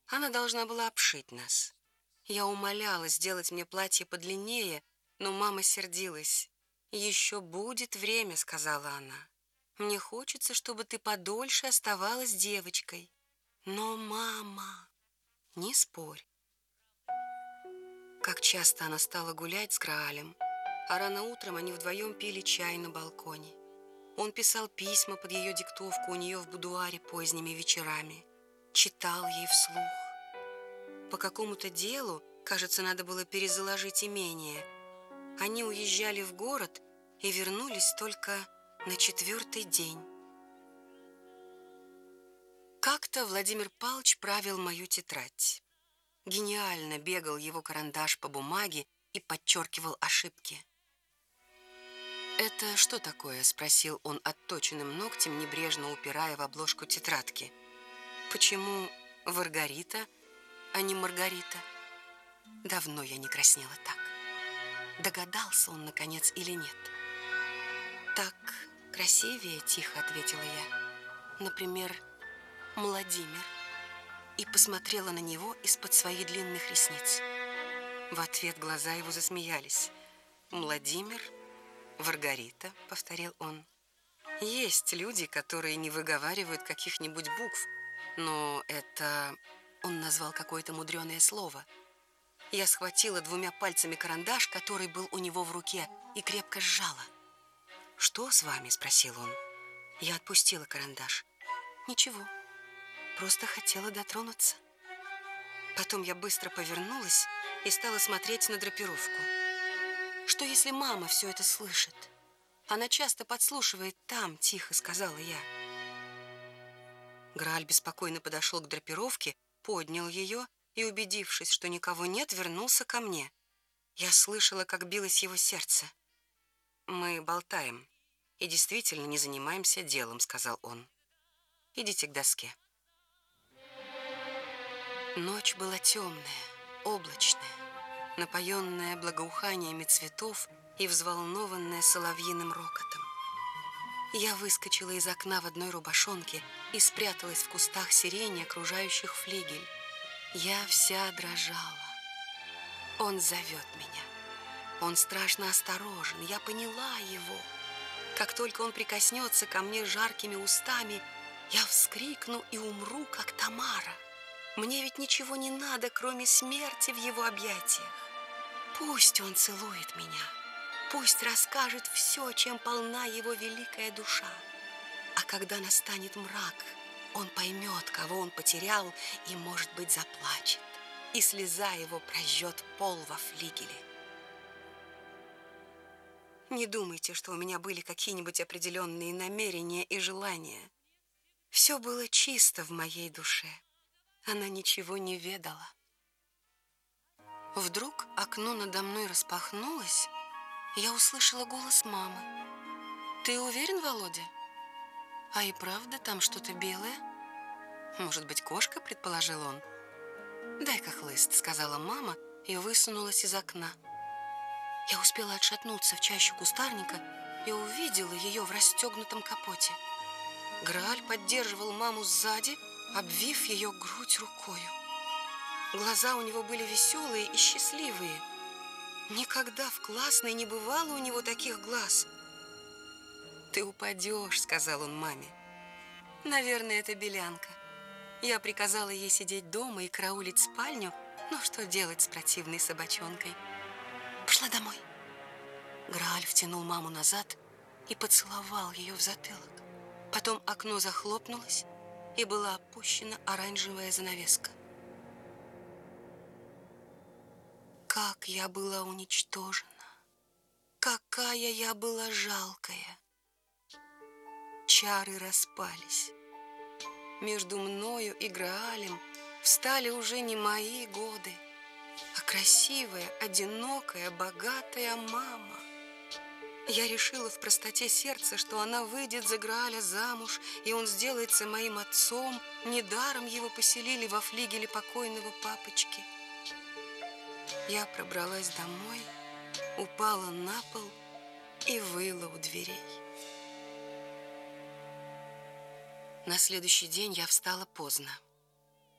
Она должна была обшить нас. Я умоляла сделать мне платье подлиннее, но мама сердилась. «Еще будет время», — сказала она. «Мне хочется, чтобы ты подольше оставалась девочкой». «Но, мама...» «Не спорь». Как часто она стала гулять с Граалем, а рано утром они вдвоем пили чай на балконе. Он писал письма под ее диктовку у нее в будуаре поздними вечерами, читал ей вслух. По какому-то делу, кажется, надо было перезаложить имение, они уезжали в город и вернулись только на 4-й день. Как-то Владимир Павлович правил мою тетрадь. Гениально бегал его карандаш по бумаге и подчеркивал ошибки. «Это что такое?» — спросил он отточенным ногтем, небрежно упирая в обложку тетрадки. «Почему Варгарита, а не Маргарита?» Давно я не краснела так. Догадался он, наконец, или нет? «Так красивее», — тихо ответила я. «Например, Владимир». И посмотрела на него из-под своих длинных ресниц. В ответ глаза его засмеялись. «Владимир, Варгарита», — повторил он. «Есть люди, которые не выговаривают каких-нибудь букв, но это...» Он назвал какое-то мудреное слово. Я схватила 2 пальцами карандаш, который был у него в руке, и крепко сжала. «Что с вами?» — спросил он. Я отпустила карандаш. «Ничего, просто хотела дотронуться». Потом я быстро повернулась и стала смотреть на драпировку. «Что, если мама все это слышит? Она часто подслушивает там», — тихо сказала я. Грааль беспокойно подошел к драпировке, поднял ее и, убедившись, что никого нет, вернулся ко мне. Я слышала, как билось его сердце. «Мы болтаем и действительно не занимаемся делом», — сказал он. «Идите к доске». Ночь была темная, облачная, напоенная благоуханиями цветов и взволнованная соловьиным рокотом. Я выскочила из окна в одной рубашонке и спряталась в кустах сирени, окружающих флигель. Я вся дрожала. Он зовет меня. Он страшно осторожен. Я поняла его. Как только он прикоснется ко мне жаркими устами, я вскрикну и умру, как Тамара. Мне ведь ничего не надо, кроме смерти в его объятиях. Пусть он целует меня. Пусть расскажет все, чем полна его великая душа. А когда настанет мрак, он поймет, кого он потерял, и, может быть, заплачет. И слеза его прожжет пол во флигеле. Не думайте, что у меня были какие-нибудь определенные намерения и желания. Все было чисто в моей душе. Она ничего не ведала. Вдруг окно надо мной распахнулось, и я услышала голос мамы. «Ты уверен, Володя? А и правда там что-то белое? Может быть, кошка?» — предположил он. «Дай-ка хлыст», — сказала мама и высунулась из окна. Я успела отшатнуться в чащу кустарника и увидела ее в расстегнутом капоте. Грааль поддерживал маму сзади, обвив ее грудь рукою. Глаза у него были веселые и счастливые. Никогда в классной не бывало у него таких глаз. «Ты упадешь», — сказал он маме. «Наверное, это белянка. Я приказала ей сидеть дома и караулить спальню, но что делать с противной собачонкой? Пошла домой». Грааль втянул маму назад и поцеловал ее в затылок. Потом окно захлопнулось, и была опущена оранжевая занавеска. Как я была уничтожена! Какая я была жалкая! Чары распались. Между мною и Граалем встали уже не мои годы, а красивая, одинокая, богатая мама. Я решила в простоте сердца, что она выйдет за Грааля замуж, и он сделается моим отцом. Недаром его поселили во флигеле покойного папочки. Я пробралась домой, упала на пол и выла у дверей. На следующий день я встала поздно.